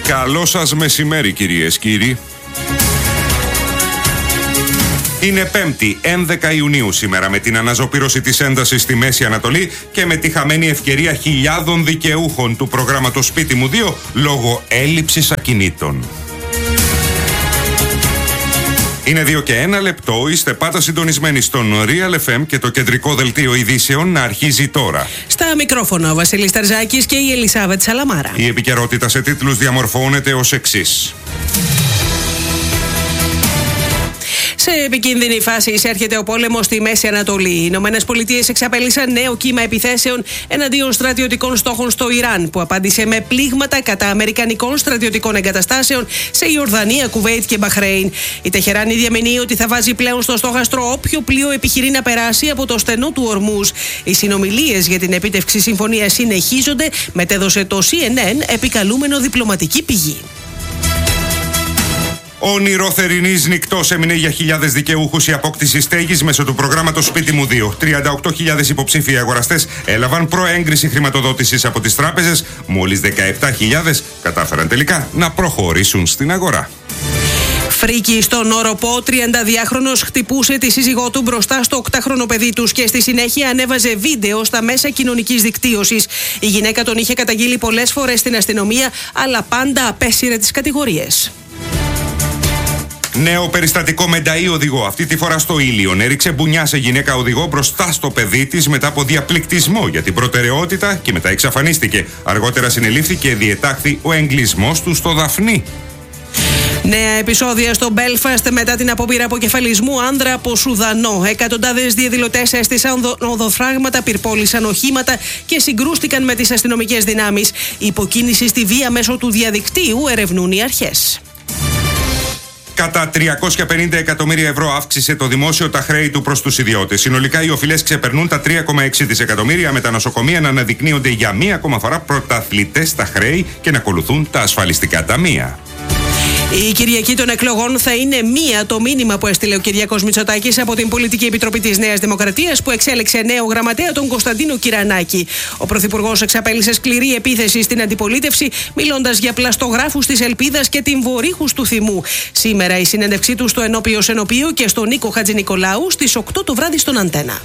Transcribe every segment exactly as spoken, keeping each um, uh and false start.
Καλό σας μεσημέρι, κυρίες, κύριοι. Είναι Πέμπτη, έντεκα Ιουνίου σήμερα, με την αναζωπήρωση της έντασης στη Μέση Ανατολή και με τη χαμένη ευκαιρία χιλιάδων δικαιούχων του προγράμματος Σπίτι μου δύο λόγω έλλειψης ακινήτων. Είναι δύο και ένα λεπτό, είστε πάντα συντονισμένοι στον Real εφ εμ και το κεντρικό δελτίο ειδήσεων να αρχίζει τώρα. Στα μικρόφωνα ο Βασίλης Ταρζάκης και η Ελισάβετ Σαλαμάρα. Η επικαιρότητα σε τίτλους διαμορφώνεται ως εξής. Σε επικίνδυνη φάση εισέρχεται ο πόλεμος στη Μέση Ανατολή. Οι Ηνωμένες Πολιτείες εξαπέλυσαν νέο κύμα επιθέσεων εναντίον στρατιωτικών στόχων στο Ιράν, που απάντησε με πλήγματα κατά αμερικανικών στρατιωτικών εγκαταστάσεων σε Ιορδανία, Κουβέιτ και Μπαχρέιν. Η Τεχεράνη διαμηνύει ότι θα βάζει πλέον στο στόχαστρο όποιο πλοίο επιχειρεί να περάσει από το στενό του Ορμούζ. Οι συνομιλίες για την επίτευξη συμφωνίας συνεχίζονται, μετέδωσε το σι εν εν επικαλούμενο διπλωματική πηγή. Όνειρο θερινής νυκτός έμεινε για χιλιάδες δικαιούχους η απόκτηση στέγης μέσω του προγράμματος Σπίτι μου δύο. τριάντα οκτώ χιλιάδες υποψήφιοι αγοραστές έλαβαν προέγκριση χρηματοδότησης από τις τράπεζες. Μόλις δεκαεπτά χιλιάδες κατάφεραν τελικά να προχωρήσουν στην αγορά. Φρίκη στον Όροπο, τριανταδυάχρονος χτυπούσε τη σύζυγό του μπροστά στο οκτάχρονο παιδί τους και στη συνέχεια ανέβαζε βίντεο στα μέσα κοινωνικής δικτύωσης. Η γυναίκα τον είχε καταγγείλει πολλές φορές στην αστυνομία, αλλά πάντα απέσυρε τις κατηγορίες. Νέο περιστατικό με νταΐ οδηγό. Αυτή τη φορά στο Ήλιον έριξε μπουνιά σε γυναίκα οδηγό μπροστά στο παιδί της μετά από διαπληκτισμό για την προτεραιότητα και μετά εξαφανίστηκε. Αργότερα συνελήφθηκε, διετάχθη ο εγκλισμός του στο Δαφνί. Νέα επεισόδια στο Μπέλφαστ μετά την απόπειρα αποκεφαλισμού άνδρα από Σουδανό. Εκατοντάδες διαδηλωτές έστησαν οδοφράγματα, πυρπόλησαν οχήματα και συγκρούστηκαν με τις αστυνομικές δυνάμεις. Η υποκίνηση στη βία μέσω του διαδικτύου ερευνούν οι αρχές. Κατά τριακόσια πενήντα εκατομμύρια ευρώ αύξησε το δημόσιο τα χρέη του προς τους ιδιώτες. Συνολικά οι οφειλές ξεπερνούν τα τρία κόμμα έξι δισεκατομμύρια, με τα νοσοκομεία να αναδεικνύονται για μία ακόμα φορά πρωταθλητές στα χρέη και να ακολουθούν τα ασφαλιστικά ταμεία. Η Κυριακή των εκλογών θα είναι μία το μήνυμα που έστειλε ο Κυριάκος Μητσοτάκης από την Πολιτική Επιτροπή της Νέας Δημοκρατίας, που εξέλεξε νέο γραμματέα, τον Κωνσταντίνο Κυρανάκη. Ο Πρωθυπουργός εξαπέλυσε σκληρή επίθεση στην αντιπολίτευση, μιλώντας για πλαστογράφους της ελπίδας και τυμβορύχους του θυμού. Σήμερα η συνέντευξή του στο Ενώπιο Ενωπείο και στον Νίκο Χατζηνικολάου στις οκτώ το βράδυ στον Αντένα.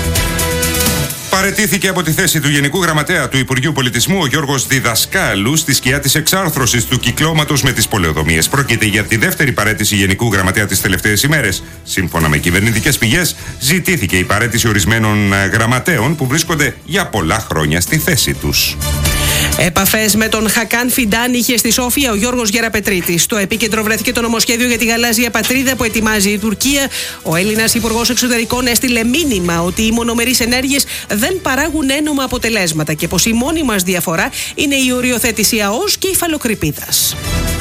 Παραιτήθηκε από τη θέση του Γενικού Γραμματέα του Υπουργείου Πολιτισμού ο Γιώργος Διδασκάλου στη σκιά της εξάρθρωσης του κυκλώματος με τις πολεοδομίες. Πρόκειται για τη δεύτερη παραίτηση Γενικού Γραμματέα τις τελευταίες ημέρες. Σύμφωνα με κυβερνητικές πηγές, ζητήθηκε η παραίτηση ορισμένων γραμματέων που βρίσκονται για πολλά χρόνια στη θέση τους. Επαφές με τον Χακάν Φιντάν είχε στη Σόφια ο Γιώργος Γεραπετρίτης. Στο επίκεντρο βρέθηκε το νομοσχέδιο για τη γαλάζια πατρίδα που ετοιμάζει η Τουρκία. Ο Έλληνας Υπουργός Εξωτερικών έστειλε μήνυμα ότι οι μονομερείς ενέργειες δεν παράγουν ένομα αποτελέσματα και πως η μόνη μας διαφορά είναι η οριοθέτηση ΑΟΣ και υφαλοκρηπίδας.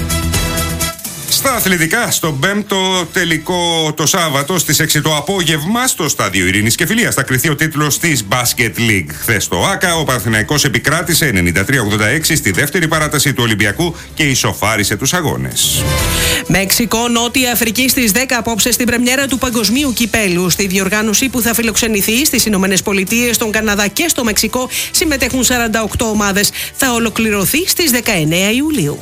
Στα αθλητικά, στον πέμπτο τελικό το Σάββατο στις έξι το απόγευμα στο Στάδιο Ειρήνης και Φιλίας θα κριθεί ο τίτλος της Basket League. Χθες στο ΆΚΑ ο Παναθηναϊκός επικράτησε ενενήντα τρία ογδόντα έξι στη δεύτερη παράταση του Ολυμπιακού και ισοφάρισε τους αγώνες. Μεξικό, Νότια Αφρική στις δέκα απόψε στην πρεμιέρα του Παγκοσμίου Κυπέλου. Στη διοργάνωση που θα φιλοξενηθεί στις Ηνωμένες Πολιτείες, στον Καναδά και στο Μεξικό συμμετέχουν σαράντα οκτώ ομάδες. Θα ολοκληρωθεί στις δεκαεννέα Ιουλίου.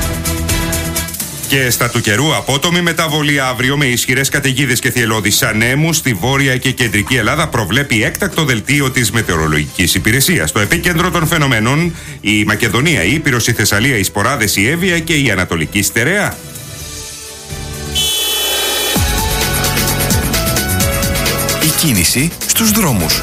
Και στα του καιρού, απότομη μεταβολή αύριο με ισχυρές καταιγίδες και θυελλώδεις ανέμους στη βόρεια και κεντρική Ελλάδα, προβλέπει έκτακτο δελτίο της Μετεωρολογικής Υπηρεσίας. Στο επίκεντρο των φαινομένων η Μακεδονία, η Ήπειρος, η Θεσσαλία, οι Σποράδες, η Εύβοια και η Ανατολική Στερεά. Η κίνηση στους δρόμους.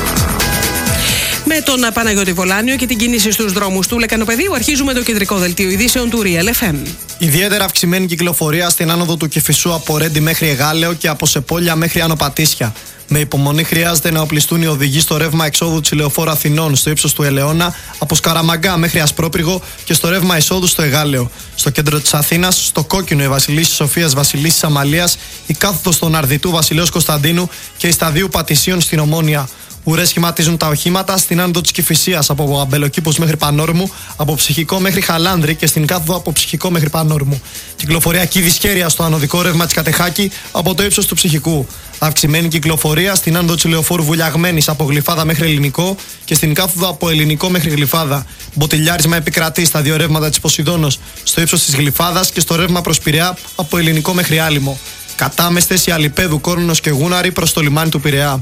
Με τον Παναγιώτη Βολάνιο και την κίνηση στους δρόμους του Λεκανοπεδίου, αρχίζουμε το κεντρικό δελτίο ειδήσεων του Real εφ εμ. Ιδιαίτερα αυξημένη κυκλοφορία στην άνοδο του Κηφισού από Ρέντι μέχρι Εγάλεο και από Σεπόλια μέχρι Άνω Πατήσια. Με υπομονή χρειάζεται να οπλιστούν οι οδηγοί στο ρεύμα εξόδου της Λεωφόρου Αθηνών στο ύψος του Ελαιώνα, από Σκαραμαγκά μέχρι Ασπρόπυργο και στο ρεύμα εισόδου στο Εγάλεο. Στο κέντρο της Αθήνας, στο Κόκκινο, η Βασιλίσσης Σοφίας Βασιλίσσης Αμαλίας, η κάθοδος στον Αρδιτού Βασιλέως Κωνσταντίνου και η Σταδίου Πατησίων στην Ομόνια. Ουρές σχηματίζουν τα οχήματα στην άνοδο της Κηφισίας από Αμπελοκήπους μέχρι Πανόρμου, από Ψυχικό μέχρι Χαλάνδρη και στην κάθοδο από Ψυχικό μέχρι Πανόρμου. Κυκλοφορία Κηδης-Κέρια στο ανωδικό ρεύμα της Κατεχάκη από το ύψος του Ψυχικού. Αυξημένη κυκλοφορία στην άνοδο της Λεωφόρου Βουλιαγμένης από Γλυφάδα μέχρι Ελληνικό και στην κάθοδο από Ελληνικό μέχρι Γλυφάδα. Μποτιλιάρισμα επικρατεί στα δύο ρεύματα της Ποσειδώνος στο ύψος της Γλυφάδας και στο ρεύμα προς Πειραιά από Ελληνικό μέχρι Άλυμο. Κατάμεστες οι Αλιπέδου, Κόρνος και Γούναρη προς το λιμάνι του Πειραιά.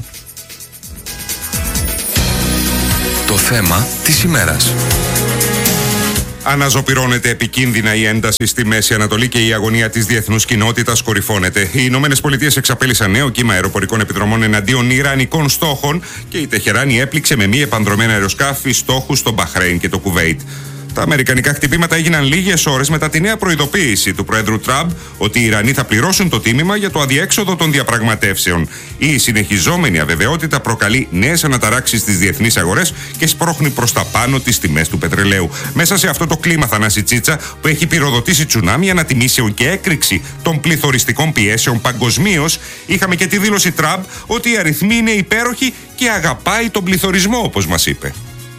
Το θέμα της ημέρας. Αναζωπυρώνεται επικίνδυνα η ένταση στη Μέση Ανατολή και η αγωνία της διεθνούς κοινότητας κορυφώνεται. Οι Ηνωμένες Πολιτείες εξαπέλυσαν νέο κύμα αεροπορικών επιδρομών εναντίον ιρανικών στόχων και η Τεχεράνη έπληξε με μη επανδρομένα αεροσκάφη στόχους στο Μπαχρέιν και το Κουβέιτ. Τα αμερικανικά χτυπήματα έγιναν λίγες ώρες μετά τη νέα προειδοποίηση του Προέδρου Τραμπ ότι οι Ιρανοί θα πληρώσουν το τίμημα για το αδιέξοδο των διαπραγματεύσεων. Η συνεχιζόμενη αβεβαιότητα προκαλεί νέες αναταράξεις στις διεθνείς αγορές και σπρώχνει προς τα πάνω τις τιμές του πετρελαίου. Μέσα σε αυτό το κλίμα, Θανάση Τσίτσα, που έχει πυροδοτήσει τσουνάμι ανατιμήσεων και έκρηξη των πληθωριστικών πιέσεων παγκοσμίως, είχαμε και τη δήλωση Τραμπ ότι οι αριθμοί είναι υπέροχοι και αγαπάει τον πληθωρισμό, όπως μας είπε.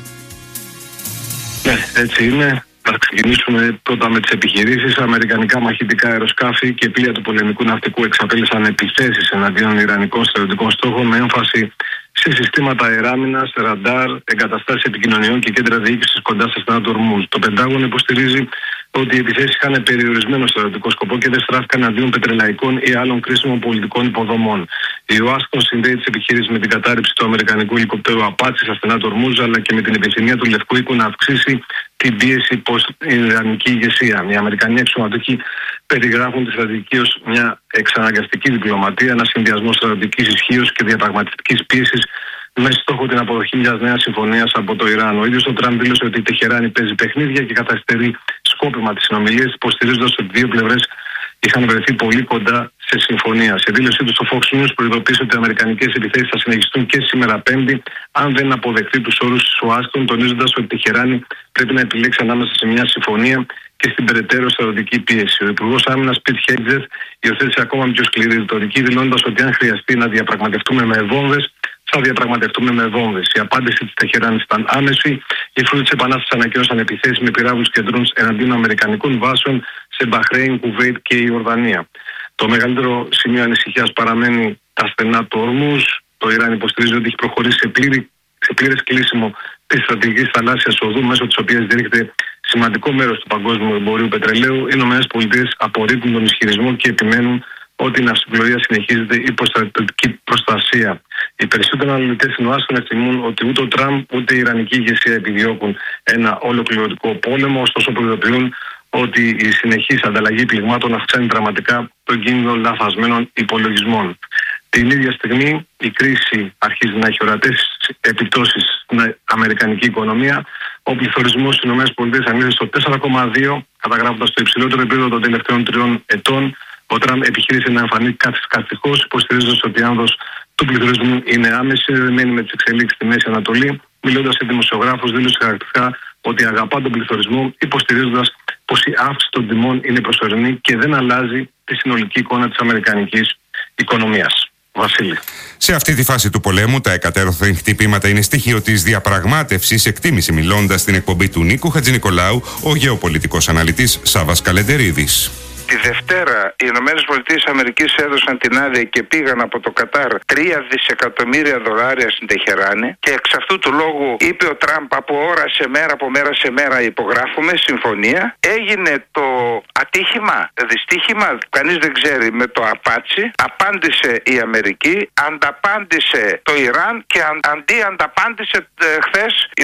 Ναι, έτσι είναι. Θα ξεκινήσουμε πρώτα με τις επιχειρήσεις. Αμερικανικά μαχητικά αεροσκάφη και πλοία του πολεμικού ναυτικού εξαπέλυσαν επιθέσεις εναντίον ιρανικών στρατιωτικών στόχων με έμφαση σε συστήματα αεράμινας, ραντάρ, εγκαταστάσεις επικοινωνιών και κέντρα διοίκησης κοντά στα στενά του Ορμούζ. Το Πεντάγωνο υποστηρίζει ότι οι επιθέσεις είχαν περιορισμένο στρατιωτικό σκοπό και δεν στράφηκαν εναντίον πετρελαϊκών ή άλλων κρίσιμων πολιτικών υποδομών. Η Ουάσιγκτον συνδέει τις επιχειρήσεις με την κατάρριψη του αμερικανικού ελικοπτέρου Απάτσι στα στενά του Ορμούζ, αλλά και με την επιθυμία του Λευκού Οίκου να αυξήσει την πίεση προς την ιρανική ηγεσία. Οι Αμερικανοί αξιωματούχοι περιγράφουν τη στρατηγική ως μια εξαναγκαστική διπλωματία, ένα συνδυασμό στρατιωτικής ισχύως και διαπραγματευτικής πίεσης με στόχο την αποδοχή μιας νέας συμφωνίας από το Ιράν. Ο ίδιος ο Τραμπ δήλωσε ότι η Τεχεράνη παίζει παιχνίδια και καθυστερεί σκόπιμα τις συνομιλίες, υποστηρίζοντας ότι δύο πλευρές είχαν βρεθεί πολύ κοντά σε συμφωνία. Σε δήλωσή του στο Fox News προειδοποίησε ότι οι αμερικανικές επιθέσεις θα συνεχιστούν και σήμερα Πέμπτη, αν δεν αποδεχτεί τους όρους της Ουάσιγκτον, τονίζοντας ότι η Τεχεράνη πρέπει να επιλέξει ανάμεσα σε μια συμφωνία και στην περαιτέρω στρατιωτική πίεση. Ο Υπουργός Άμυνας Πιτ Χέτζετ υιοθέτησε ακόμα πιο σκληρή ρητορική, δηλώνοντας ότι αν χρειαστεί να διαπραγματευτούμε με βόμβες, θα διαπραγματευτούμε με βόμβες. Η απάντηση της Τεχεράνης ήταν άμεση. Οι φρούτοι της Επανάστασης ανακοίνωσαν επιθέσεις με πυράβλους και ντρόουν εναντίον αμερικανικών βάσεων σε Μπαχρέιν, Κουβέιτ και η Ορδανία. Το μεγαλύτερο σημείο ανησυχίας παραμένει τα στενά του Ορμούζ. Το Ιράν υποστηρίζει ότι έχει προχωρήσει σε, πλήρη, σε πλήρες κλείσιμο της στρατηγικής θαλάσσιας οδού, μέσω της οποίας διέρχεται σημαντικό μέρος του παγκόσμιου εμπορίου πετρελαίου. Οι ΗΠΑ απορρίπτουν τον ισχυρισμό και επιμένουν ότι η ναυσιπλοεία συνεχίζεται υπό στρατιωτική προστασία. Οι περισσότεροι αναλυτές στην Ουάσιγκτον εκτιμούν ότι ούτε ο Τραμπ ούτε η ιρανική ηγεσία επιδιώκουν ένα ολοκληρωτικό πόλεμο, ωστόσο προειδοποιούν ότι η συνεχής ανταλλαγή πληγμάτων αυξάνει δραματικά τον κίνδυνο λαθασμένων υπολογισμών. Την ίδια στιγμή η κρίση αρχίζει να έχει ορατές επιπτώσεις στην αμερικανική οικονομία. Ο πληθωρισμός στις ΗΠΑ ανήλθε στο τέσσερα κόμμα δύο, καταγράφοντας το υψηλότερο επίπεδο των τελευταίων τριών ετών. Ο Τραμπ επιχείρησε να εμφανίσει καθηκώς, υποστηρίζοντας ότι η άνοδος του πληθωρισμού είναι άμεση, δεμένη με τις εξελίξεις στη Μέση Ανατολή. Μιλώντας σε δημοσιογράφους, δήλωσε χαρακτηριστικά ότι αγαπά τον πληθωρισμό, υποστηρίζοντας πως η αύξηση των τιμών είναι προσωρινή και δεν αλλάζει τη συνολική εικόνα της αμερικανικής οικονομίας. Βασίλη. Σε αυτή τη φάση του πολέμου, τα εκατέρωθεν χτυπήματα είναι στοιχείο της διαπραγμάτευσης, εκτίμησε μιλώντας στην εκπομπή του Νίκου Χατζηνικολάου ο γεωπολιτικός αναλυτής Σάββας Καλεντερίδης. Τη Δευτέρα οι ΗΠΑ έδωσαν την άδεια και πήγαν από το Κατάρ τρία δισεκατομμύρια δολάρια στην Τεχεράνη και εξ αυτού του λόγου είπε ο Τραμπ από ώρα σε μέρα, από μέρα σε μέρα υπογράφουμε συμφωνία. Έγινε το ατύχημα, δυστύχημα, κανείς δεν ξέρει, με το Απάτσι. Απάντησε η Αμερική, ανταπάντησε το Ιράν και αν, αντί ανταπάντησε ε, χθες οι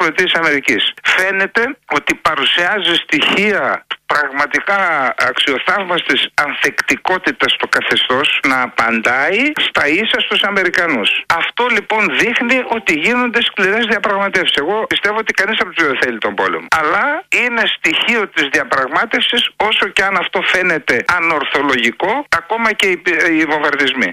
ΗΠΑ. Φαίνεται ότι παρουσιάζει στοιχεία πραγματικά αξιοθαύμαστης ανθεκτικότητας στο καθεστώς να απαντάει στα ίσα στους Αμερικανούς. Αυτό λοιπόν δείχνει ότι γίνονται σκληρές διαπραγματεύσεις. Εγώ πιστεύω ότι κανείς από τους δύο δεν θέλει τον πόλεμο. Αλλά είναι στοιχείο της διαπραγμάτευσης, όσο και αν αυτό φαίνεται ανορθολογικό, ακόμα και οι, οι βομβαρδισμοί.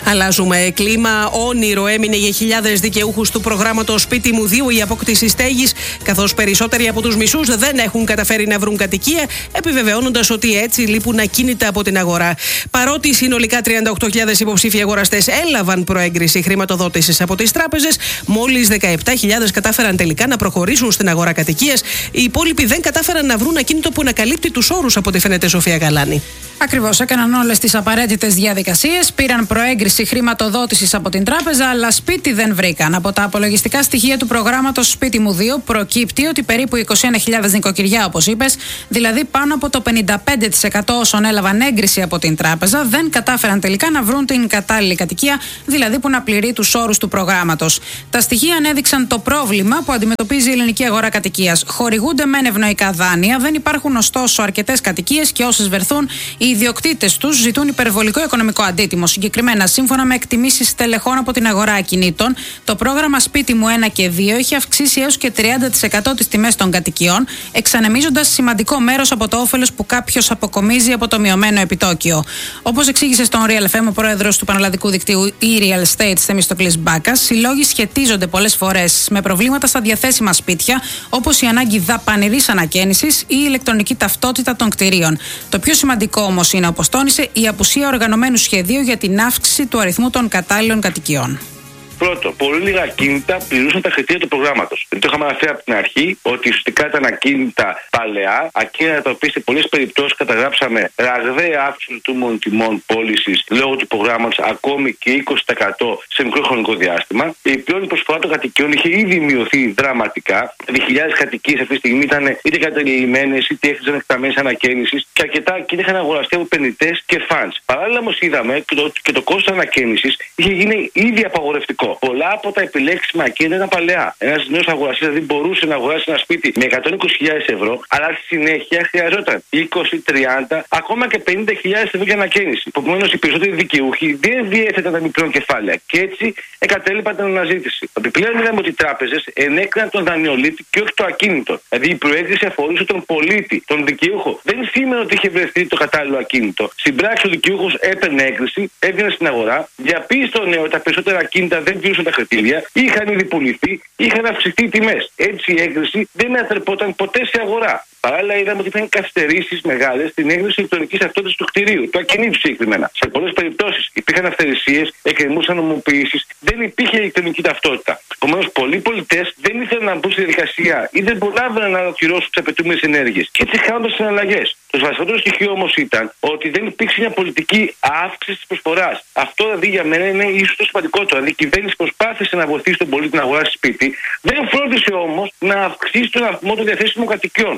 Αλλάζουμε κλίμα. Όνειρο έμεινε για χιλιάδες δικαιούχους του προγράμματος Σπίτι μου δύο η απόκτηση στέγης, καθώς περισσότεροι από τους μισούς δεν έχουν καταφέρει να βρουν κατοικία, επιβεβαιώνοντας ότι έτσι λείπουν ακίνητα από την αγορά. Παρότι συνολικά τριάντα οκτώ χιλιάδες υποψήφιοι αγοραστές έλαβαν προέγκριση χρηματοδότησης από τις τράπεζες, μόλις δεκαεπτά χιλιάδες κατάφεραν τελικά να προχωρήσουν στην αγορά κατοικίας. Οι υπόλοιποι δεν κατάφεραν να βρουν ακίνητο που να καλύπτει τους όρους, από ό,τι φαίνεται, Σοφία Γαλάνη. Ακριβώς, έκαναν όλες τις απαραίτητες διαδικασίες, πήραν προέγκριση χρηματοδότησης από την τράπεζα, αλλά σπίτι δεν βρήκαν. Από τα απολογιστικά στοιχεία του προγράμματος Σπίτι μου δύο προκύπτει ότι περίπου είκοσι ένα χιλιάδες νοικοκυριά, όπως είπες, δηλαδή πάνω από το πενήντα πέντε τοις εκατό όσων έλαβαν έγκριση από την τράπεζα, δεν κατάφεραν τελικά να βρουν την κατάλληλη κατοικία, δηλαδή που να πληρεί τους όρους του προγράμματος. Τα στοιχεία ανέδειξαν το πρόβλημα που αντιμετωπίζει η ελληνική αγορά κατοικίας. Χορηγούνται μεν ευνοϊκά δάνεια, δεν υπάρχουν ωστόσο αρκετές κατοικίες και όσες βρεθούν, οι ιδιοκτήτες τους ζητούν υπερβολικό οικονομικό αντίτιμο. Συγκεκριμένα, σύμφωνα με εκτιμήσεις στελεχών από την αγορά ακινήτων, το πρόγραμμα Σπίτι μου ένα και δύο έχει αυξήσει έως και τριάντα τοις εκατό τις τιμές των κατοικιών, εξανεμίζοντας σημαντικό μέρος από το όφελος που κάποιος αποκομίζει από το μειωμένο επιτόκιο. Όπως εξήγησε στον Real εφ εμ ο πρόεδρος του πανελλαδικού δικτύου e-Real Estate, Θεμιστοκλής Μπάκας, οι λόγοι σχετίζονται πολλές φορές με προβλήματα στα διαθέσιμα σπίτια, όπως η ανάγκη δαπανηρής ανακαίνησης ή η ηλεκτρονική ταυτότητα των κτηρίων. Το πιο σημαντικό όμως είναι, όπως τόνισε, η απουσία οργανωμένου σχεδίου για την αύξηση του αριθμού των κατάλληλων κατοικιών. Πρώτο, πολύ λίγα ακίνητα πληρούσαν τα κριτήρια του προγράμματος. Δεν το είχαμε αναφέρει από την αρχή ότι ουσιαστικά ήταν ακίνητα παλαιά, ακίνητα τα οποία σε πολλές περιπτώσεις καταγράψαμε ραγδαία αύξηση του τιμών τιμών πώλησης λόγω του προγράμματος, ακόμη και είκοσι τοις εκατό σε μικρό χρονικό διάστημα. Η πλέον προσφορά των κατοικιών είχε ήδη μειωθεί δραματικά. Δηλαδή, χιλιάδες κατοικίες αυτή τη στιγμή ήταν είτε κατελημμένες είτε έχτιζαν εκταμένες ανακαίνησης και αρκετά ακίνητα είχαν αγοραστεί από επενδυτές και φαντς. Παράλληλα, όμως, είδαμε και το, και το κόστος ανακαίνησης είχε γίνει ήδη απαγορευτικό. Πολλά από τα επιλέξιμα ακίνητα ήταν παλαιά. Ένας νέος αγοραστής δηλαδή μπορούσε να αγοράσει ένα σπίτι με εκατόν είκοσι χιλιάδες ευρώ, αλλά στη συνέχεια χρειαζόταν είκοσι, τριάντα, ακόμα και πενήντα χιλιάδες ευρώ για ανακαίνιση. Επομένως, οι περισσότεροι δικαιούχοι δεν διέθεταν τα μικρών κεφάλαια και έτσι εγκατέλειπαν την αναζήτηση. Επιπλέον, είδαμε ότι οι τράπεζες ενέκριναν τον δανειολήπτη και όχι το ακίνητο. Δηλαδή, η προέγκριση αφορούσε τον πολίτη, τον δικαιούχο. Δεν σήμαινε ότι είχε βρεθεί το κατάλληλο ακίνητο. Στην πράξη, ο δικαιούχος έπαιρνε έγκριση, έβγαινε στην αγορά, διαπίστωνε ότι τα περισσότερα ακίνητα δεν πλήρωσαν τα κριτήρια, είχαν ήδη πουληθεί, είχαν αυξηθεί οι τιμές. Έτσι η έγκριση δεν μετατρεπόταν ποτέ σε αγορά. Παράλληλα, είδαμε ότι υπήρχαν καθυστερήσεις μεγάλες στην έγκριση ηλεκτρονικής ταυτότητας του κτηρίου, του ακινήτου συγκεκριμένα. Σε πολλές περιπτώσεις υπήρχαν αυθαιρεσίες, εκκρεμούσαν νομιμοποιήσεις, δεν υπήρχε ηλεκτρονική ταυτότητα. Επομένως, πολλοί πολιτές δεν ήθελαν να μπουν στη διαδικασία ή δεν προλάβαιναν να ολοκληρώσουν τις απαιτούμενες ενέργειες και έτσι χάνονταν συναλλαγές. Το βασικότερο στοιχείο όμως ήταν ότι δεν υπήρξε μια πολιτική αύξηση της προσφοράς. Αυτό δηλαδή για μένα είναι ίσως το σημαντικότερο. Δηλαδή η κυβέρνηση προσπάθησε να βοηθήσει τον πολίτη να αγοράσει σπίτι, δεν φρόντισε όμως να αυξήσει τον αριθμό των διαθέσιμων κατοικιών.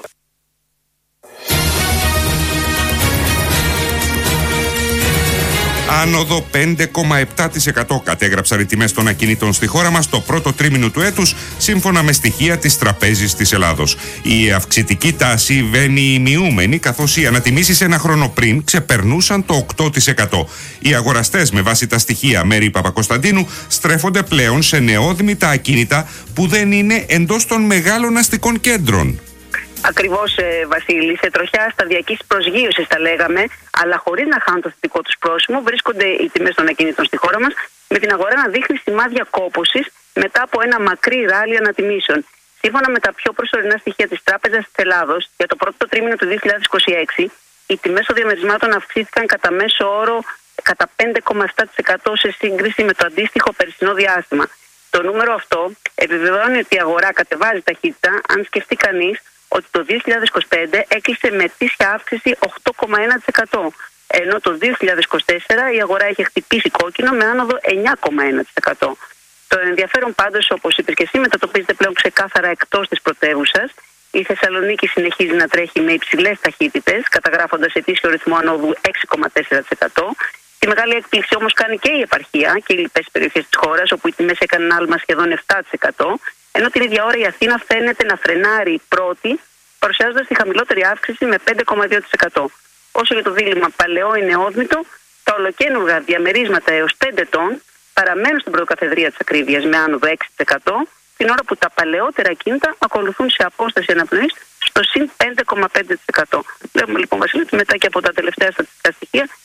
Άνοδο πέντε κόμμα επτά τοις εκατό κατέγραψαν οι τιμές των ακινήτων στη χώρα μας το πρώτο τρίμηνο του έτους, σύμφωνα με στοιχεία της Τραπέζης της Ελλάδος. Η αυξητική τάση βαίνει μειούμενη, καθώς οι ανατιμήσεις ένα χρόνο πριν ξεπερνούσαν το οκτώ τοις εκατό. Οι αγοραστές, με βάση τα στοιχεία Μέρη Παπακοσταντίνου, στρέφονται πλέον σε νεόδμητα ακίνητα που δεν είναι εντός των μεγάλων αστικών κέντρων. Ακριβώς, ε, Βασίλη, σε τροχιά σταδιακής προσγείωσης τα λέγαμε, αλλά χωρίς να χάνουν το θετικό τους πρόσημο, βρίσκονται οι τιμές των ακινήτων στη χώρα μας, με την αγορά να δείχνει σημάδια κόπωσης μετά από ένα μακρύ ράλι ανατιμήσεων. Σύμφωνα με τα πιο προσωρινά στοιχεία της Τράπεζας της Ελλάδος, για το πρώτο τρίμηνο του δύο χιλιάδες είκοσι έξι, οι τιμές των διαμερισμάτων αυξήθηκαν κατά μέσο όρο κατά πέντε κόμμα επτά τοις εκατό σε σύγκριση με το αντίστοιχο περσινό διάστημα. Το νούμερο αυτό επιβεβαιώνει ότι η αγορά κατεβάζει ταχύτητα, αν σκεφτεί κανείς ότι το δύο χιλιάδες είκοσι πέντε έκλεισε με ετήσια αύξηση οκτώ κόμμα ένα τοις εκατό, ενώ το δύο χιλιάδες είκοσι τέσσερα η αγορά είχε χτυπήσει κόκκινο με άνοδο εννιά κόμμα ένα τοις εκατό. Το ενδιαφέρον πάντως, όπως είπες και εσύ, μετατοπίζεται πλέον ξεκάθαρα εκτός της πρωτεύουσας. Η Θεσσαλονίκη συνεχίζει να τρέχει με υψηλές ταχύτητες, καταγράφοντας ετήσιο ρυθμό ανόδου έξι κόμμα τέσσερα τοις εκατό. Τη μεγάλη έκπληξη όμως κάνει και η επαρχία και οι λοιπές περιοχές της χώρας, όπου οι τιμές έκαναν άλμα σχεδόν επτά τοις εκατό. Ενώ την ίδια ώρα η Αθήνα φαίνεται να φρενάρει πρώτη, παρουσιάζοντας τη χαμηλότερη αύξηση με πέντε κόμμα δύο τοις εκατό. Όσο για το δίλημμα παλαιό ή νεόδμητο, τα ολοκαίνουργα διαμερίσματα έως πέντε τόν παραμένουν στην πρωτοκαθεδρία της ακρίβειας με άνοδο έξι τοις εκατό, την ώρα που τα παλαιότερα ακίνητα ακολουθούν σε απόσταση αναπνοής στο συν πέντε κόμμα πέντε τοις εκατό. Βλέπουμε λοιπόν, Βασίλη, ότι μετά και από τα τελευταία στατιστικά στοιχεία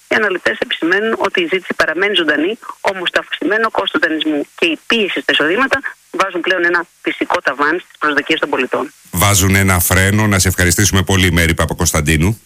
Οι αναλυτές επισημαίνουν ότι η ζήτηση παραμένει ζωντανή, όμως το αυξημένο κόστος δανεισμού και η πίεση στα εισοδήματα βάζουν πλέον ένα φυσικό ταβάνι στις προσδοκίες των πολιτών. Βάζουν ένα φρένο. Να σε ευχαριστήσουμε πολύ, Μέρη Παπακοσταντίνου.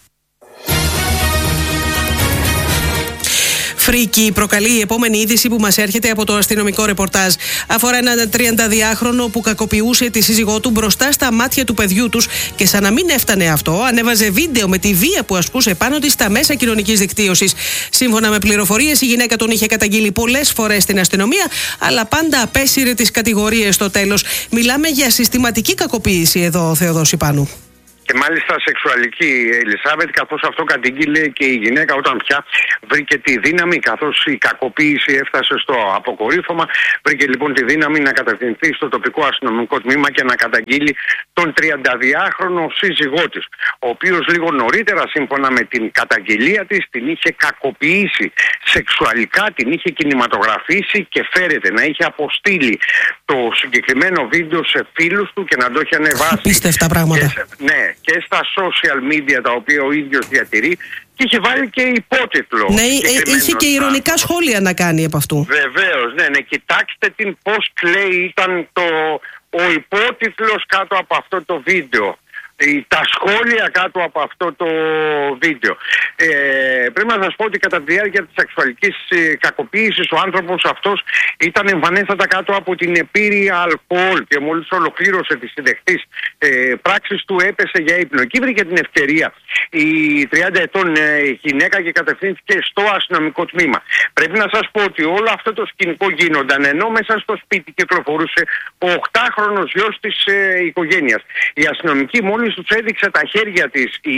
Φρίκη προκαλεί η επόμενη είδηση που μας έρχεται από το αστυνομικό ρεπορτάζ. Αφορά έναν τριανταδυάχρονο που κακοποιούσε τη σύζυγό του μπροστά στα μάτια του παιδιού τους και σαν να μην έφτανε αυτό, ανέβαζε βίντεο με τη βία που ασκούσε πάνω της στα μέσα κοινωνικής δικτύωσης. Σύμφωνα με πληροφορίες, η γυναίκα τον είχε καταγγείλει πολλές φορές στην αστυνομία, αλλά πάντα απέσυρε τις κατηγορίες στο τέλος. Μιλάμε για συστηματική κακοποίηση εδώ, Θεοδόση Πάνου. Και μάλιστα σεξουαλική, Ελισάβετ, καθώς αυτό κατήγγειλε και η γυναίκα όταν πια βρήκε τη δύναμη, καθώς η κακοποίηση έφτασε στο αποκορύφωμα, βρήκε λοιπόν τη δύναμη να κατευθυνθεί στο τοπικό αστυνομικό τμήμα και να καταγγείλει τον τριανταδυάχρονο σύζυγό της, ο οποίος λίγο νωρίτερα, σύμφωνα με την καταγγελία της, την είχε κακοποιήσει σεξουαλικά, την είχε κινηματογραφήσει και φέρεται να είχε αποστείλει το συγκεκριμένο βίντεο σε φίλους του και να το είχε ανεβάσει. Απίστευτα πράγματα. Και, ναι, και στα social media τα οποία ο ίδιος διατηρεί, και είχε βάλει και υπότιτλο. Ναι, είχε και ηρωνικά σχόλια να κάνει από αυτού. Βεβαίως, ναι, ναι, κοιτάξτε την πώς κλαίει, ήταν το, ο υπότιτλος κάτω από αυτό το βίντεο. Τα σχόλια κάτω από αυτό το βίντεο. Ε, πρέπει να σας πω ότι κατά τη διάρκεια της σεξουαλικής ε, κακοποίησης ο άνθρωπος αυτός ήταν εμφανέστατα κάτω από την επίρρεια αλκοόλ και μόλις ολοκλήρωσε τη συντεχτής ε, πράξης του έπεσε για ύπνο. Εκεί βρήκε την ευκαιρία η τριάντα ετών ε, γυναίκα και κατευθύνθηκε στο αστυνομικό τμήμα. Πρέπει να σας πω ότι όλο αυτό το σκηνικό γίνονταν ενώ μέσα στο σπίτι κυκλοφορούσε ο οκτάχρονος γιος της ε, οικογένειας. Η αστυνομική μόλις τους έδειξε τα χέρια της η,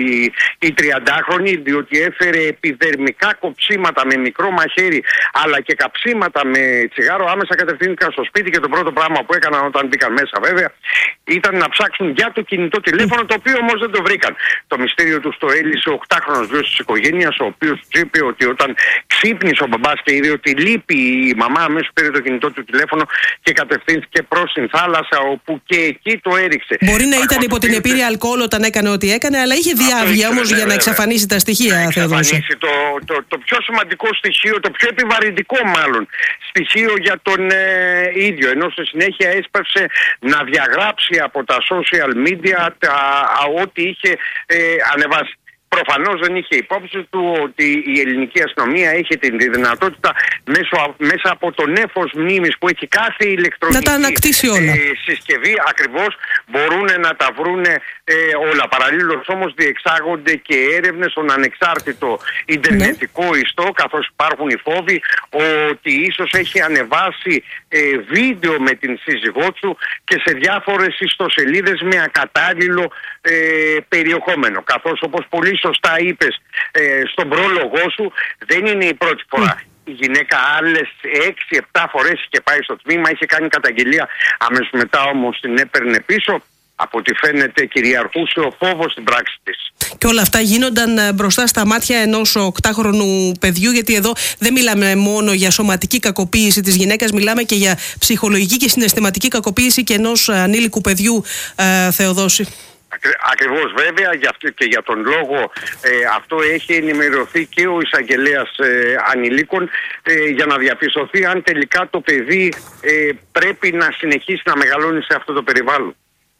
η τριαντάχρονη, διότι έφερε επιδερμικά κοψίματα με μικρό μαχαίρι αλλά και καψίματα με τσιγάρο, άμεσα κατευθύνθηκαν στο σπίτι και το πρώτο πράγμα που έκαναν όταν μπήκαν μέσα βέβαια ήταν να ψάξουν για το κινητό τηλέφωνο, το οποίο όμως δεν το βρήκαν. Το μυστήριο τους το έλυσε ο οκτάχρονος γιος της οικογένειας, ο οποίος τους είπε ότι όταν ξύπνησε ο μπαμπάς και είδε ότι λείπει η μαμά, αμέσως πήρε το κινητό του τηλέφωνο και κατευθύνθηκε προς την θάλασσα, όπου και εκεί το έριξε. Μπορεί να ήταν υπό την επίρρεια αλκοόλ όταν έκανε ό,τι έκανε, αλλά είχε διάβγεια όμως για να εξαφανίσει τα στοιχεία, Θεοδόση. Το, το, το πιο σημαντικό στοιχείο, το πιο επιβαρυντικό μάλλον στοιχείο για τον ε, ίδιο, ενώ στη συνέχεια έσπευσε να διαγράψει από τα social media τα, α, ό,τι είχε ε, ανεβάσει. Προφανώς δεν είχε υπόψη του ότι η ελληνική αστυνομία είχε την δυνατότητα μέσω, μέσα από το νέφος μνήμης που έχει κάθε ηλεκτρονική να τα ανακτήσει όλα. Ε, συσκευή, ακριβώς μπορούν να τα βρούνε ε, όλα. Παραλλήλως όμως διεξάγονται και έρευνες στον ανεξάρτητο ιντερνετικό ναι. ιστό, καθώς υπάρχουν οι φόβοι ότι ίσως έχει ανεβάσει ε, βίντεο με την σύζυγό του και σε διάφορες ιστοσελίδες με ακατάλληλο ε, περιεχόμενο. Καθώς όπως πολύ σωστά είπες ε, στον πρόλογό σου, δεν είναι η πρώτη φορά. Η γυναίκα άλλες έξι επτά φορές είχε πάει στο τμήμα, είχε κάνει καταγγελία, αμέσως μετά όμως την έπαιρνε πίσω. Από ό,τι φαίνεται κυριαρχούσε ο φόβος στην πράξη της. Και όλα αυτά γίνονταν μπροστά στα μάτια ενός οκτάχρονου παιδιού, γιατί εδώ δεν μιλάμε μόνο για σωματική κακοποίηση της γυναίκας, μιλάμε και για ψυχολογική και συναισθηματική κακοποίηση και ενός ανήλικου παιδιού, ε, Θεοδόση. Ακριβώς, βέβαια, για αυτό και για τον λόγο ε, αυτό έχει ενημερωθεί και ο εισαγγελέας ε, ανηλίκων ε, για να διαπιστωθεί αν τελικά το παιδί ε, πρέπει να συνεχίσει να μεγαλώνει σε αυτό το περιβάλλον.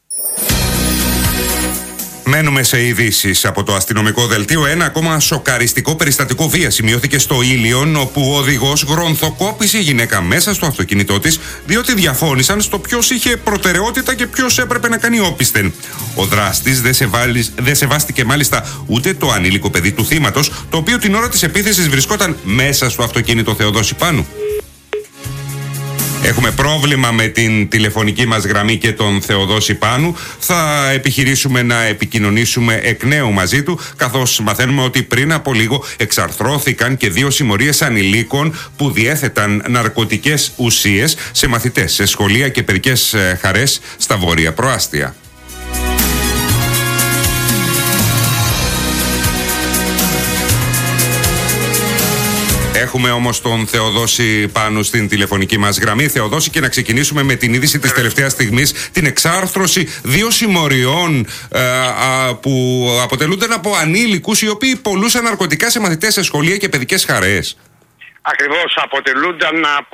Μένουμε σε ειδήσεις από το αστυνομικό δελτίο. Ένα ακόμα σοκαριστικό περιστατικό βίας σημειώθηκε στο Ήλιον, όπου ο οδηγός γρονθοκόπησε η γυναίκα μέσα στο αυτοκίνητό της, διότι διαφώνησαν στο ποιος είχε προτεραιότητα και ποιος έπρεπε να κάνει όπισθεν. Ο δράστης δεν σεβάλει, δεν σεβάστηκε μάλιστα ούτε το ανήλικο παιδί του θύματος, το οποίο την ώρα της επίθεσης βρισκόταν μέσα στο αυτοκίνητο, Θεοδόση Πάνου. Έχουμε πρόβλημα με την τηλεφωνική μας γραμμή και τον Θεοδόση Πάνου. Θα επιχειρήσουμε να επικοινωνήσουμε εκ νέου μαζί του, καθώς μαθαίνουμε ότι πριν από λίγο εξαρθρώθηκαν και δύο συμμορίες ανηλίκων που διέθεταν ναρκωτικές ουσίες σε μαθητές, σε σχολεία και παιδικές χαρές στα βόρεια προάστια. Έχουμε όμως τον Θεοδόση Πάνου στην τηλεφωνική μας γραμμή. Θεοδόση, και να ξεκινήσουμε με την είδηση της τελευταίας στιγμής, την εξάρθρωση δύο συμμοριών ε, α, που αποτελούνται από ανήλικους οι οποίοι πωλούσαν ναρκωτικά σε μαθητές σε σχολεία και παιδικές χαρές. Ακριβώς, αποτελούνταν από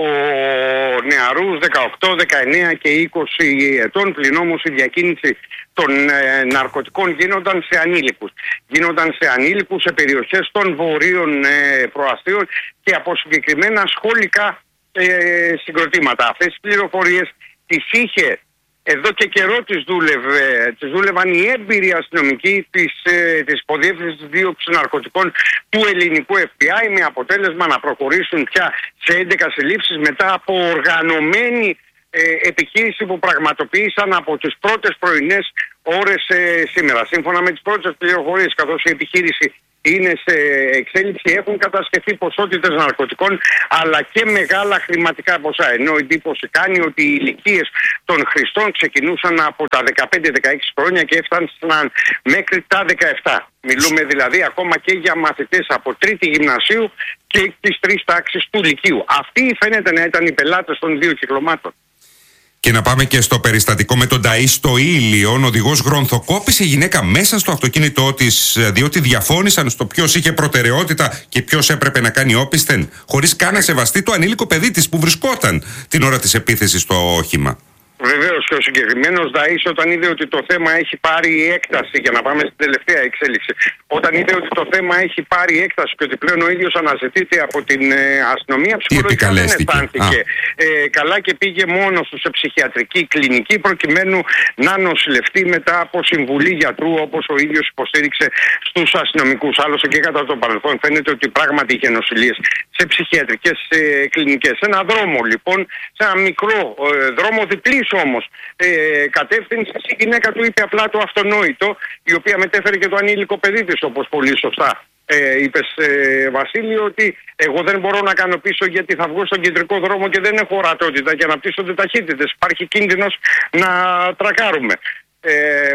νεαρούς δεκαοκτώ, δεκαεννέα και είκοσι ετών, πλην όμως η διακίνηση των ε, ναρκωτικών γίνονταν σε ανήλικους. Γίνονταν σε ανήλικους σε περιοχές των βορείων ε, προαστίων και από συγκεκριμένα σχολικά ε, συγκροτήματα. Αυτές τις πληροφορίες τις είχε εδώ και καιρό τις, δούλευε, τις δούλευαν οι έμπειροι αστυνομικοί της, ε, της υποδιεύθυνσης δίωξης ναρκωτικών του ελληνικού εφ μπι άι, με αποτέλεσμα να προχωρήσουν πια σε έντεκα συλλήψεις μετά από οργανωμένη ε, επιχείρηση που πραγματοποίησαν από τις πρώτες πρωινές ώρες ε, σήμερα. Σύμφωνα με τις πρώτες πληροφορίες, καθώς η επιχείρηση είναι σε εξέλιξη, έχουν κατασκευθεί ποσότητες ναρκωτικών αλλά και μεγάλα χρηματικά ποσά. Ενώ εντύπωση κάνει ότι οι ηλικίες των χρηστών ξεκινούσαν από τα δεκαπέντε δεκαέξι χρόνια και έφτασαν μέχρι τα δεκαεπτά. Μιλούμε δηλαδή ακόμα και για μαθητές από τρίτη γυμνασίου και τις τρεις τάξεις του λυκείου. Αυτοί φαίνεται να ήταν οι πελάτες των δύο κυκλωμάτων. Και να πάμε και στο περιστατικό με τον Νταΐ στο Ήλιον. Ο οδηγός γρονθοκόπησε γυναίκα μέσα στο αυτοκίνητό της, διότι διαφώνησαν στο ποιος είχε προτεραιότητα και ποιος έπρεπε να κάνει όπισθεν, χωρίς καν να σεβαστεί το ανήλικο παιδί της που βρισκόταν την ώρα της επίθεσης στο όχημα. Βεβαίως, και ο συγκεκριμένος Νταΐς, όταν είδε ότι το θέμα έχει πάρει έκταση, για να πάμε στην τελευταία εξέλιξη, όταν είδε ότι το θέμα έχει πάρει έκταση και ότι πλέον ο ίδιος αναζητείται από την ε, αστυνομία, ψυχολογικά δεν αισθάνθηκε ε, καλά και πήγε μόνος του σε ψυχιατρική κλινική προκειμένου να νοσηλευτεί μετά από συμβουλή γιατρού, όπως ο ίδιος υποστήριξε στους αστυνομικούς. Άλλωστε και κατά το παρελθόν φαίνεται ότι πράγματι είχε νοσηλείες σε ψυχιατρικές ε, κλινικές. Σε ένα δρόμο λοιπόν, σε ένα μικρό ε, δρόμο διπλής όμως ε, κατεύθυνση, η γυναίκα του είπε απλά το αυτονόητο, η οποία μετέφερε και το ανήλικο παιδί της, όπως πολύ σωστά ε, είπες ε, Βασίλη, ότι εγώ δεν μπορώ να κάνω πίσω γιατί θα βγω στον κεντρικό δρόμο και δεν έχω ορατότητα και αναπτύσσονται ταχύτητες, υπάρχει κίνδυνος να τρακάρουμε. Ε,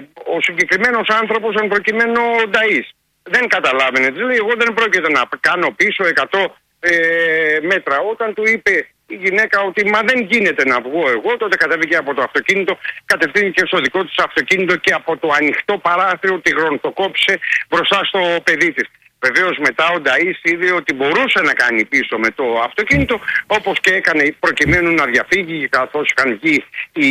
ο συγκεκριμένος άνθρωπος, εν προκειμένου ο Νταΐς, δεν καταλάβαινε, δηλαδή εγώ δεν πρόκειται να κάνω πίσω εκατό ε, μέτρα. Όταν του είπε η γυναίκα ότι μα δεν γίνεται να βγω εγώ, τότε κατέβηκε από το αυτοκίνητο, κατευθύνθηκε στο δικό της αυτοκίνητο και από το ανοιχτό παράθυρο τη γροντοκόψε μπροστά στο παιδί της. Βεβαίως μετά ο Νταΐς είδε ότι μπορούσε να κάνει πίσω με το αυτοκίνητο, όπως και έκανε προκειμένου να διαφύγει, καθώς είχαν βγει οι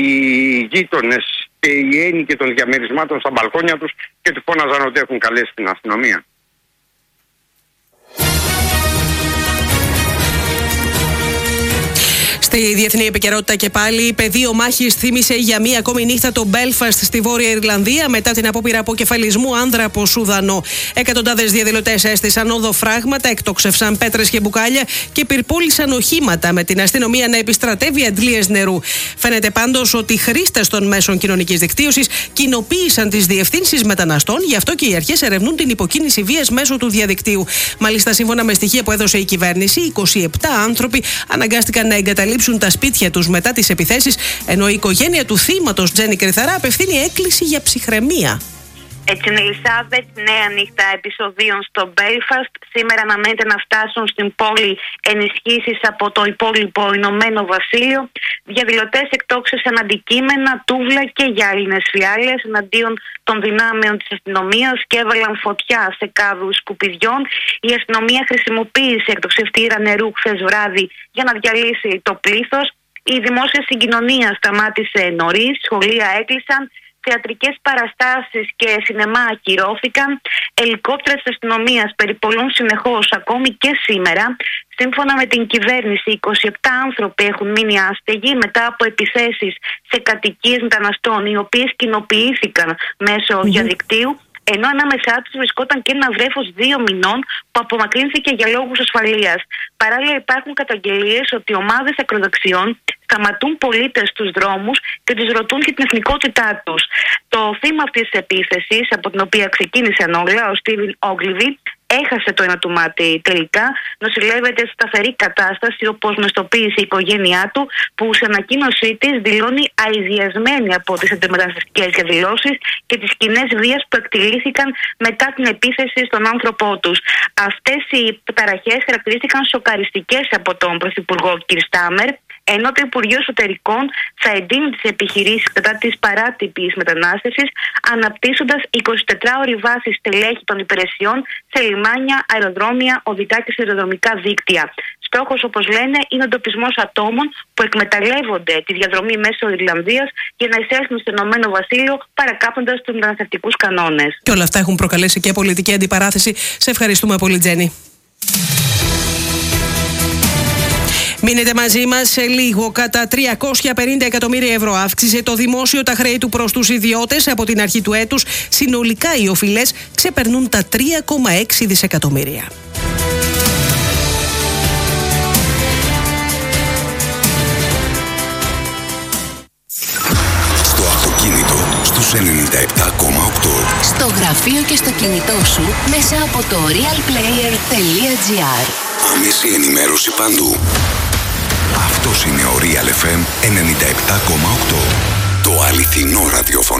γείτονες και οι ένοικοι των διαμερισμάτων στα μπαλκόνια τους και του φώναζαν ότι έχουν καλέσει την αστυνομία. Στη διεθνή επικαιρότητα και πάλι, πεδίο μάχης θύμισε για μία ακόμη νύχτα το Μπέλφαστ στη Βόρεια Ιρλανδία μετά την απόπειρα αποκεφαλισμού άνδρα από Σουδανό. Εκατοντάδες διαδηλωτές έστησαν οδοφράγματα, εκτόξευσαν πέτρες και μπουκάλια και πυρπόλησαν οχήματα, με την αστυνομία να επιστρατεύει αντλίες νερού. Φαίνεται πάντως ότι χρήστες των μέσων κοινωνικής δικτύωσης κοινοποίησαν τις διευθύνσεις μεταναστών, γι' αυτό και οι αρχές ερευνούν την υποκίνηση βίας μέσω του διαδικτύου. Μάλιστα, σύμφωνα με στοιχεία που έδωσε η κυβέρνηση, είκοσι επτά άνθρωποι αναγκάστηκαν να εγκαταλείψουν τα σπίτια τους μετά τις επιθέσεις, ενώ η οικογένεια του θύματος, Τζένι Κρυθαρά, απευθύνει έκκληση για ψυχραιμία. Έτσι είναι, Ελισάβετ, νέα νύχτα επεισοδίων στο Μπέλφαστ. Σήμερα αναμένεται να φτάσουν στην πόλη ενισχύσεις από το υπόλοιπο Ηνωμένο Βασίλειο. Διαδηλωτές εκτόξευσαν αντικείμενα, τούβλα και γυάλινες φιάλες εναντίον των δυνάμεων της αστυνομίας και έβαλαν φωτιά σε κάδους σκουπιδιών. Η αστυνομία χρησιμοποίησε εκτοξευτήρα νερού χθες βράδυ για να διαλύσει το πλήθος. Η δημόσια συγκοινωνία σταμάτησε νωρίς, σχολεία έκλεισαν. Θεατρικές παραστάσεις και σινεμά ακυρώθηκαν. Ελικόπτερα της αστυνομίας περιπολούν συνεχώς ακόμη και σήμερα. Σύμφωνα με την κυβέρνηση, είκοσι επτά άνθρωποι έχουν μείνει άστεγοι μετά από επιθέσεις σε κατοικίες μεταναστών, οι οποίες κοινοποιήθηκαν μέσω mm-hmm. διαδικτύου, ενώ ανάμεσά τους βρισκόταν και ένα βρέφος δύο μηνών που απομακρύνθηκε για λόγους ασφαλείας. Παράλληλα, υπάρχουν καταγγελίες ότι ομάδες ακροδεξιών σταματούν πολίτες στους δρόμους και τους ρωτούν και την εθνικότητά τους. Το θύμα αυτής της επίθεσης, από την οποία ξεκίνησαν όλα, ο Στίβεν Όγκλιβι, έχασε το ένα του μάτι τελικά. Νοσηλεύεται σε σταθερή κατάσταση, όπως γνωστοποίησε η οικογένειά του, που σε ανακοίνωσή της δηλώνει αηδιασμένη από τις αντιμεταναστευτικές διαδηλώσεις και τις σκηνές βίας που εκτελήθηκαν μετά την επίθεση στον άνθρωπό τους. Αυτές οι ταραχές χαρακτηρίστηκαν σοκαριστικές από τον Πρωθυπουργό κ. Στάμερ, ενώ το Υπουργείο Εσωτερικών θα εντείνει τις επιχειρήσεις κατά της παράτυπης μετανάστευσης, αναπτύσσοντας εικοσιτετράωρη βάση στελέχη των υπηρεσιών σε λιμάνια, αεροδρόμια, οδικά και σιδηροδρομικά δίκτυα. Στόχος, όπως λένε, είναι ο εντοπισμός ατόμων που εκμεταλλεύονται τη διαδρομή μέσω Ιρλανδίας για να εισέλθουν στο Ηνωμένο Βασίλειο, παρακάπτοντας τους μεταναστευτικούς κανόνες. Και όλα αυτά έχουν προκαλέσει και πολιτική αντιπαράθεση. Σε ευχαριστούμε πολύ, Τζένι. Μείνετε μαζί μας σε λίγο. Κατά τριακόσια πενήντα εκατομμύρια ευρώ αύξησε το δημόσιο τα χρέη του προς τους ιδιώτες από την αρχή του έτους. Συνολικά οι οφειλές ξεπερνούν τα τρία κόμμα έξι δισεκατομμύρια. Στο αυτοκίνητο στους ενενήντα επτά κόμμα οκτώ. Στο γραφείο και στο κινητό σου μέσα από το realplayer τελεία gr. Άμεση ενημέρωση παντού. Αυτός είναι ο Real εφ εμ ενενήντα επτά κόμμα οκτώ. Το αληθινό ραδιόφωνο.